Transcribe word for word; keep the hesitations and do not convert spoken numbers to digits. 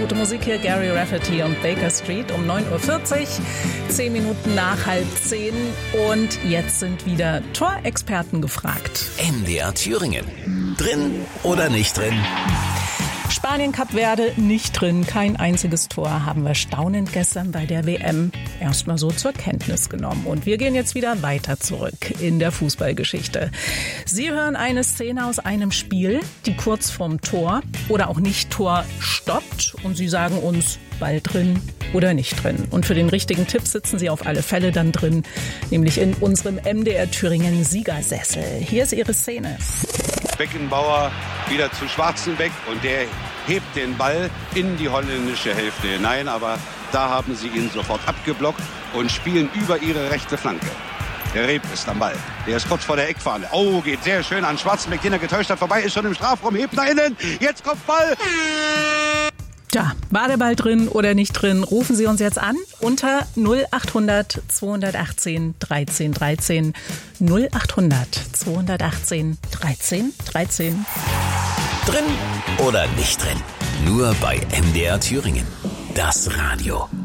Gute Musik hier, Gary Rafferty und Baker Street um neun Uhr vierzig, zehn Minuten nach halb zehn. Und jetzt sind wieder Torexperten gefragt. M D R Thüringen. Drin oder nicht drin? Spanien, Kap Verde nicht drin. Kein einziges Tor haben wir staunend gestern bei der W M erstmal so zur Kenntnis genommen. Und wir gehen jetzt wieder weiter zurück in der Fußballgeschichte. Sie hören eine Szene aus einem Spiel, die kurz vorm Tor oder auch nicht Tor stoppt. Und Sie sagen uns, Ball drin oder nicht drin. Und für den richtigen Tipp sitzen Sie auf alle Fälle dann drin, nämlich in unserem M D R Thüringen Siegersessel. Hier ist Ihre Szene. Beckenbauer wieder zu Schwarzenbeck und der hebt den Ball in die holländische Hälfte hinein, aber da haben sie ihn sofort abgeblockt und spielen über ihre rechte Flanke. Der Reep ist am Ball. Der ist kurz vor der Eckfahne. Oh, geht sehr schön an Schwarzenbeck, den er getäuscht hat. Vorbei, ist schon im Strafraum, hebt nach innen. Jetzt kommt Ball. Tja, war der Ball drin oder nicht drin? Rufen Sie uns jetzt an unter null achthundert zweihundertachtzehn dreizehn dreizehn. null achthundert zweihundertachtzehn dreizehn dreizehn. Drin oder nicht drin? Nur bei M D R Thüringen. Das Radio.